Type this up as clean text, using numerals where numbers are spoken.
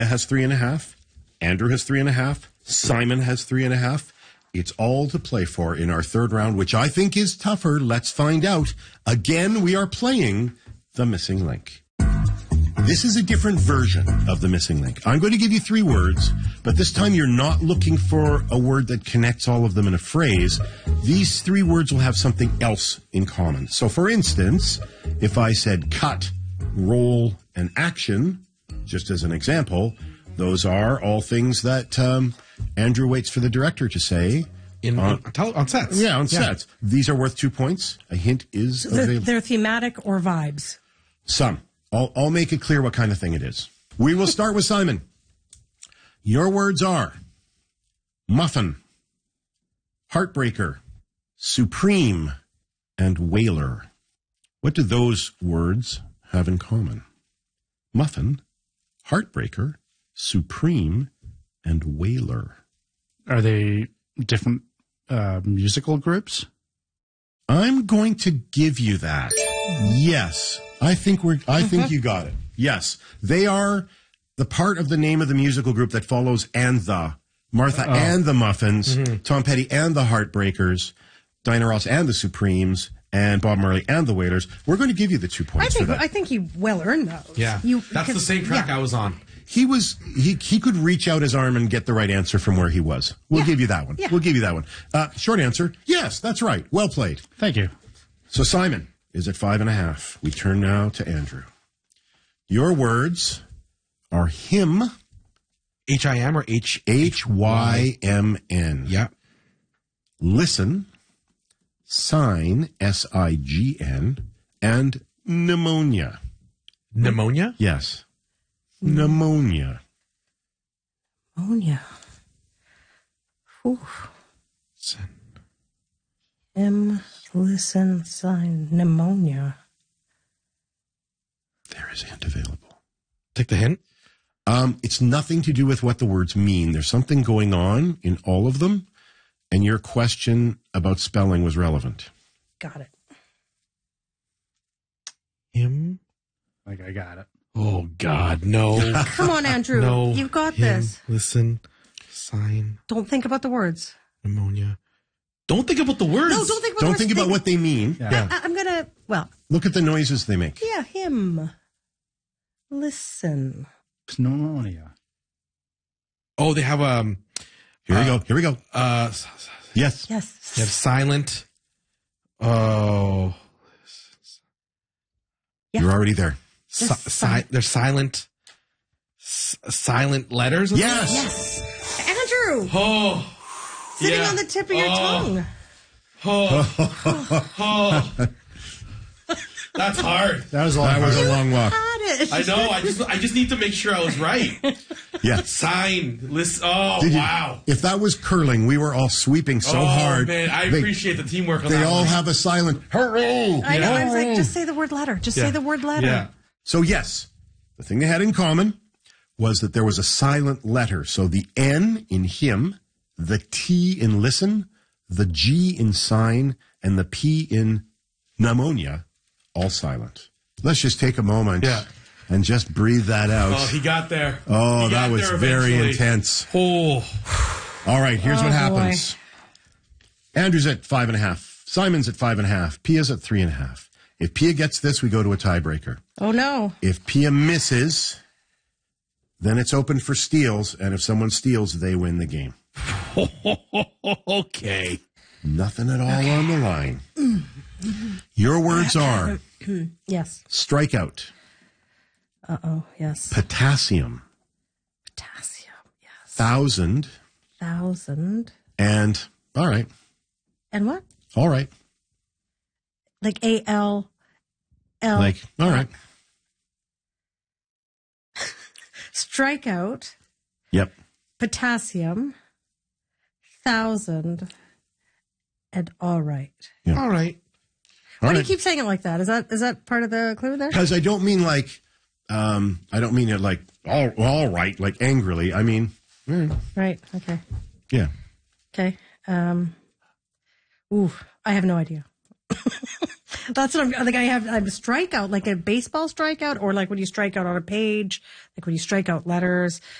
has 3.5. Andrew has 3.5. Simon has 3.5. It's all to play for in our third round, which I think is tougher. Let's find out. Again, we are playing The Missing Link. This is a different version of The Missing Link. I'm going to give you 3 words, but this time you're not looking for a word that connects all of them in a phrase. These 3 words will have something else in common. So, for instance, if I said cut, roll, and action, just as an example, those are all things that Andrew waits for the director to say. On sets. Yeah, on sets. These are worth 2 points. A hint is available. They're thematic or vibes? Some. I'll make it clear what kind of thing it is. We will start with Simon. Your words are muffin, heartbreaker, supreme, and whaler. What do those words have in common? Muffin, heartbreaker, supreme, and whaler. Are they different musical groups? I'm going to give you that. Yes. I think you got it. Yes. They are the part of the name of the musical group that follows Martha and the Muffins, Tom Petty and the Heartbreakers, Diana Ross and the Supremes, and Bob Marley and the Wailers. We're going to give you the 2 points for that. I think you well earned those. Yeah. That's the same track I was on. He could reach out his arm and get the right answer from where he was. We'll give you that one. Yeah. We'll give you that one. Short answer, yes, that's right. Well played. Thank you. So Simon is at 5.5. We turn now to Andrew. Your words are hymn. H-I-M or H? H-Y-M-N. Yeah. Listen, sign, S-I-G-N, and pneumonia. Pneumonia? Yes. Pneumonia. Pneumonia. Whew. Listen, sign, pneumonia. There is a hint available. Take the hint. It's nothing to do with what the words mean. There's something going on in all of them, and your question about spelling was relevant. Got it. Him? Like, I got it. Oh, God, no. Come on, Andrew. No. You've got Him, this. listen, sign, Don't think about the words. pneumonia. Don't think about the words. No, don't think about the Don't words. think about what they mean. Yeah. I'm going to, Look at the noises they make. yeah, him. Listen. Pneumonia. Oh, they have Here we go. Here we go. Yes. Yes. they have silent. Oh, Yeah. You're already there. They're silent. Silent letters. Yes. Yes. Andrew. Oh, Sitting yeah. on the tip of your tongue. Oh, that's hard. That was a That lot. was a long walk. Had it. I know. I just need to make sure I was right. Yeah. Sign. Listen. Oh, Did you- wow. If that was curling, we were all sweeping so hard. Man, I They- appreciate the teamwork on They that all one. have a silent hurrah. I know. I was like, just say the word letter. Just say the word letter. Yeah. So yes, the thing they had in common was that there was a silent letter. So the N in him, the T in listen, the G in sign, and the P in pneumonia, all silent. Let's just take a moment and just breathe that out. Oh, he got there. Oh, He got that was there very eventually. intense. Oh, All right, here's what boy. happens. Andrew's at 5.5. Simon's at 5.5. Pia's at 3.5. If Pia gets this, we go to a tiebreaker. Oh, no. If Pia misses, then it's open for steals, and if someone steals, they win the game. okay. Nothing at all on the line. Your words are Yes. strikeout, Uh-oh. Yes. potassium, Potassium. Yes. 1,000, 1,000. and all right, And what? all right, Like A-L. like all right. Strikeout. Yep. Potassium. 1,000. And all right. Yeah. All right. Why do you keep saying it like that? Is that part of the clue there? Because I don't mean like, I don't mean it like all right, like angrily. I mean, Right. Okay. yeah. Okay. I have no idea. That's what I'm like. I have a strikeout, like a baseball strikeout, or like when you strike out on a page, like when you strike out letters.